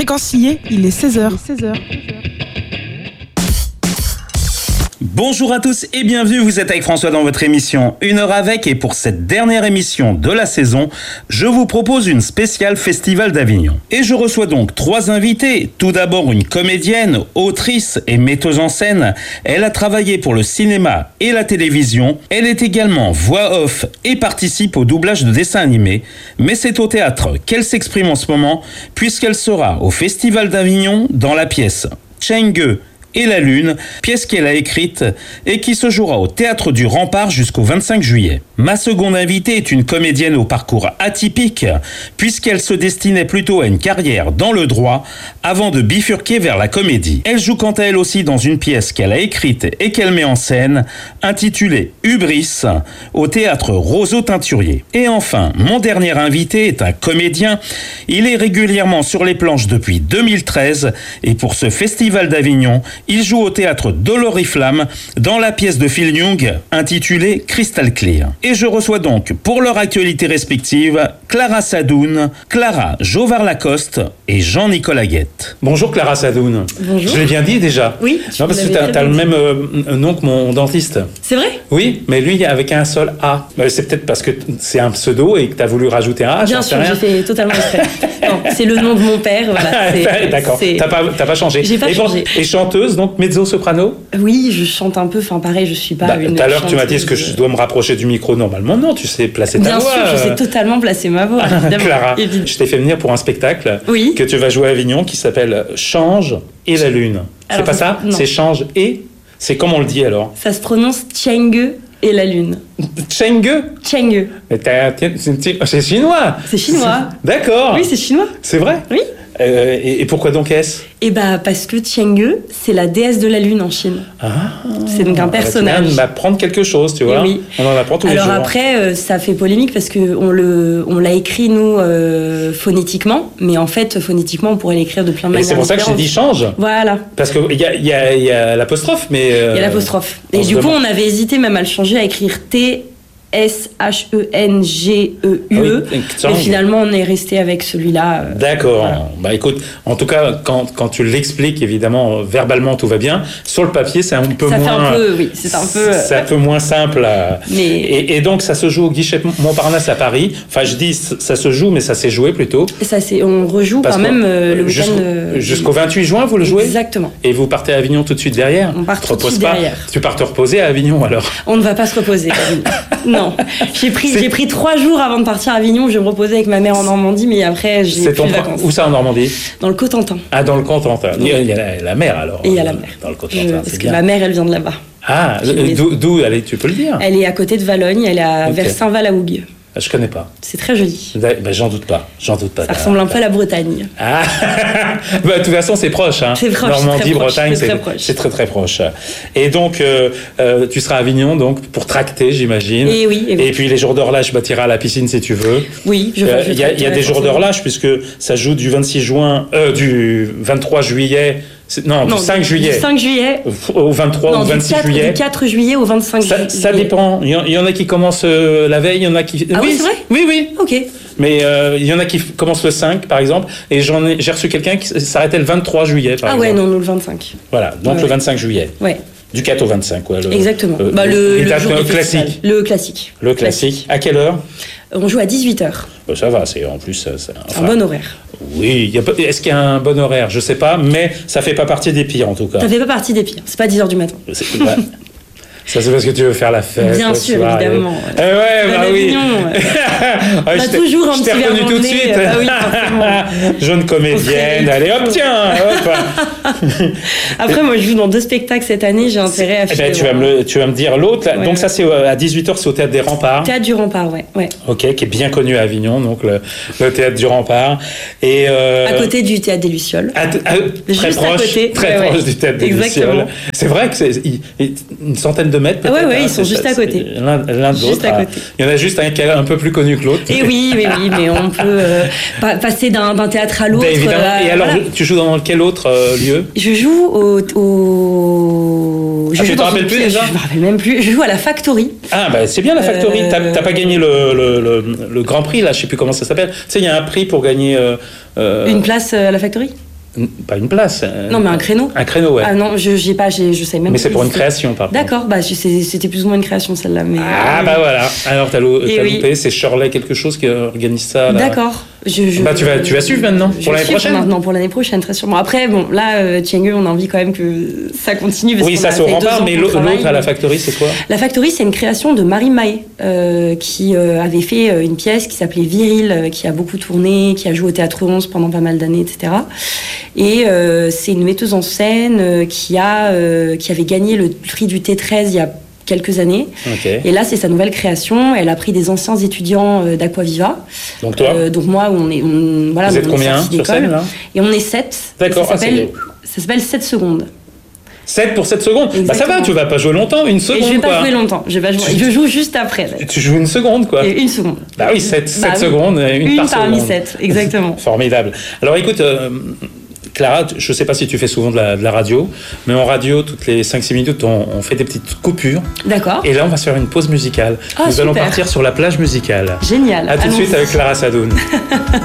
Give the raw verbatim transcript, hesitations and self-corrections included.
Fréquence signée, il est seize heures. Bonjour à tous et bienvenue, vous êtes avec François dans votre émission Une heure avec, et pour cette dernière émission de la saison, je vous propose une spéciale Festival d'Avignon. Et je reçois donc trois invités. Tout d'abord une comédienne, autrice et metteuse en scène. Elle a travaillé pour le cinéma et la télévision. Elle est également voix off et participe au doublage de dessins animés. Mais c'est au théâtre qu'elle s'exprime en ce moment, puisqu'elle sera au Festival d'Avignon dans la pièce Cheng-Ge et la Lune, pièce qu'elle a écrite et qui se jouera au Théâtre du Rempart jusqu'au vingt-cinq juillet. Ma seconde invitée est une comédienne au parcours atypique, puisqu'elle se destinait plutôt à une carrière dans le droit avant de bifurquer vers la comédie. Elle joue quant à elle aussi dans une pièce qu'elle a écrite et qu'elle met en scène, intitulée Hubris, au Théâtre Roseau-Teinturier. Et enfin, mon dernier invité est un comédien. Il est régulièrement sur les planches depuis deux mille treize et pour ce Festival d'Avignon, il joue au théâtre Doloriflamme dans la pièce de Phil Young intitulée Crystal Clear. Et je reçois donc pour leur actualité respective Clara Sadoun, Clara Jovard-Lacoste et Jean-Nicolas Guette. Bonjour Clara Sadoun. Bonjour. Je l'ai bien dit déjà. Oui. Non, parce que t'as, t'as le même euh, nom que mon dentiste. C'est vrai? Oui, mais lui avec un seul A. C'est peut-être parce que c'est un pseudo et que t'as voulu rajouter un A. Bien sûr, j'ai fait totalement exprès. Non, c'est le nom de mon père. Voilà, c'est, D'accord, c'est... T'as, pas, t'as pas changé. J'ai pas et changé. Bon, et chanteuse, donc mezzo-soprano? Oui, je chante un peu. Enfin, pareil, je suis pas bah, une. Tout à l'heure, tu m'as dit est-ce que je dois me rapprocher du micro? Normalement, non, tu sais placer ta Bien voix. Bien sûr, je sais totalement placer ma voix. Évidemment. Clara, évidemment. Je t'ai fait venir pour un spectacle oui. que tu vas jouer à Avignon qui s'appelle Change et la Lune. Alors, c'est pas ça? Non. C'est Change et. C'est comment on le dit alors? Ça se prononce Cheng-Ge et la Lune. Cheng-Ge? Cheng-Ge. Mais t'as, c'est, c'est chinois. C'est chinois. C'est, d'accord. Oui, c'est chinois. C'est vrai? Oui. Euh, et, et pourquoi donc est-ce? Eh bah parce que Cheng-Ge, c'est la déesse de la lune en Chine. Ah, c'est donc un personnage. Tu viens de m'apprendre quelque chose, tu vois. Oui. On en apprend tous Alors les jours. Alors après, euh, ça fait polémique parce que on le, on l'a écrit nous euh, phonétiquement, mais en fait phonétiquement on pourrait l'écrire de plein de et manières. C'est pour ça que j'ai dit change. Voilà. Parce que il y a, y a, y a l'apostrophe, mais. Euh, il y a l'apostrophe. Et du coup, on avait hésité même à le changer, à écrire T. S H E N G E U E. Oui, mais finalement, on est resté avec celui-là. Euh, D'accord. Voilà. Bah écoute, en tout cas, quand, quand tu l'expliques, évidemment, verbalement, tout va bien. Sur le papier, c'est un peu ça moins. Ça fait un peu, oui, c'est un peu. C'est un peu moins simple. À... Mais... Et, et donc, ça se joue au guichet Montparnasse à Paris. Enfin, je dis, ça se joue, mais ça s'est joué plutôt. Ça c'est, on rejoue Parce quand même euh, le jusqu'au, week-end. Euh, jusqu'au vingt-huit juin, vous le jouez? Exactement. Et vous partez à Avignon tout de suite derrière? On part tout de suite derrière. Tu pars te reposer à Avignon alors? On ne va pas se reposer. Non. J'ai pris, j'ai pris trois jours avant de partir à Avignon. Je vais me reposer avec ma mère en Normandie, mais après, j'ai C'est plus ton... de vacances. Où ça en Normandie? Dans le Cotentin. Ah, dans le Cotentin. Il y a, il y a la, la mer alors. Et il y a la mer. Dans le Cotentin. Je, parce que bien. Ma mère, elle vient de là-bas. Ah, d'où, d'où allez, tu peux le dire? Elle est à côté de Valogne. Elle est à, okay. vers Saint-Val-à-Hougue. Je connais pas. C'est très joli. Ben, j'en doute pas. J'en doute pas. Ça ressemble un peu à la Bretagne. Ah, bah, de toute façon, c'est proche. Hein. C'est proche. Normandie, c'est très Bretagne, proche, c'est, c'est, très proche. c'est très très proche. Et donc, euh, euh, tu seras à Avignon donc pour tracter, j'imagine. Et oui. Et, oui. et puis les jours de relâche, bah, tu iras à la piscine si tu veux. Oui. Il euh, y a, y a des jours de relâche puisque ça joue du vingt-six juin, euh, du vingt-trois juillet. Non, non, du cinq juillet. Du cinq juillet. Au vingt-trois non, ou vingt-six du quatre, juillet. Du quatre juillet au vingt-cinq ça, juillet. Ça dépend. Il y, y en a qui commencent euh, la veille, il y en a qui. Ah oui, oui c'est vrai? Oui, oui. Ok. Mais il euh, y en a qui commencent le cinq, par exemple, et j'en ai, j'ai reçu quelqu'un qui s'arrêtait le vingt-trois juillet, par ah exemple. Ah ouais, non, nous le vingt-cinq. Voilà, donc ouais, le vingt-cinq juillet. Ouais. Du quatre au vingt-cinq, quoi. Le, Exactement. Euh, bah, le, le, le jour le classique. Le classique. Le classique. classique. À quelle heure? On joue à dix-huit heures. Bah, ça va, c'est en plus. C'est, enfin, un bon horaire. Oui, y a, est-ce qu'il y a un bon horaire? Je sais pas, mais ça fait pas partie des pires en tout cas. Ça fait pas partie des pires. C'est pas dix heures du matin. C'est, bah, ça c'est parce que tu veux faire la fête. Bien sûr, soir, évidemment. Et... Eh ouais, bah oui. On a toujours un petit verre d'anglais. tout de suite. Ah oui, forcément. Jeune comédienne, allez hop, tiens, hop. Après, moi, je joue dans deux spectacles cette année, j'ai intérêt à eh faire. Ben, tu, vas me le, tu vas me dire l'autre. Ouais, donc, ouais. ça, c'est à dix-huit heures, c'est au Théâtre des Remparts. Théâtre du Rempart, ouais. ouais. Ok, qui est bien connu à Avignon, donc le, le Théâtre du Rempart. Et, euh... À côté du Théâtre des Lucioles. À, à, très Juste proche, à côté. Très ouais, proche ouais. du Théâtre des Exactement. Lucioles. C'est vrai que c'est une centaine de mètres, peut-être. Ah ouais, ouais, hein, ils sont juste à côté. L'un, l'un de juste l'autre. À côté. Il y en a juste un qui est un peu plus connu que l'autre. Et oui, oui, oui, mais on peut euh, passer d'un, d'un théâtre à l'autre. Ben, évidemment. Euh, Et alors, voilà. tu joues dans quel autre euh, lieu? Je joue au. au... Je ah, joue tu te rappelles plus déjà? Je me rappelle même plus. Je joue à la Factory. Ah, bah c'est bien la Factory. Euh... T'as, t'as pas gagné le, le, le, le Grand Prix, là, je sais plus comment ça s'appelle. Tu sais, il y a un prix pour gagner. Euh, Une place à la Factory? pas une place. Euh, non, mais un créneau. Un créneau, ouais. Ah non, je j'ai pas, j'ai, je sais même. Mais c'est pour une création, par contre. D'accord, bah c'était plus ou moins une création celle-là, mais. Ah euh, bah voilà. Alors t'as, lo- t'as oui. loupé, c'est Shirley quelque chose qui organise ça. Là. D'accord. Je, je, bah tu vas, tu vas suivre maintenant pour l'année prochaine. Maintenant pour l'année prochaine, très sûrement. Après, bon, là, euh, Tiengue, on a envie quand même que ça continue. Parce oui, ça se rempart. Mais l'autre à la Factory, c'est quoi? La Factory, c'est une création de Marie Maé, euh, qui euh, avait fait euh, une pièce qui s'appelait Viril, euh, qui a beaucoup tourné, qui a joué au Théâtre onze pendant pas mal d'années, et cetera. Et euh, c'est une metteuse en scène euh, qui a, euh, qui avait gagné le prix du T treize il y a quelques années. Okay. Et là, c'est sa nouvelle création. Elle a pris des anciens étudiants euh, d'Aquaviva. Donc toi euh, Donc moi, on est... On, voilà, Vous êtes combien sur scène, là? Et on est sept. D'accord. Ça s'appelle, ah, ça s'appelle sept secondes. sept pour sept secondes. Exactement. Bah ça va, tu vas pas jouer longtemps, une seconde. Et je vais pas quoi. jouer longtemps, je, vais pas jouer, tu, je joue juste après. Là. Tu joues une seconde quoi. Et une seconde. Bah oui, sept bah, secondes, une, une par parmi seconde. sept, exactement. Formidable. Alors écoute, euh, Clara, je sais pas si tu fais souvent de la, de la radio, mais en radio, toutes les cinq six minutes, on, on fait des petites coupures. D'accord. Et là, on va se faire une pause musicale. Ah, Nous super. allons partir sur la plage musicale. Génial. À tout de Allons-y. suite avec Clara Sadoun.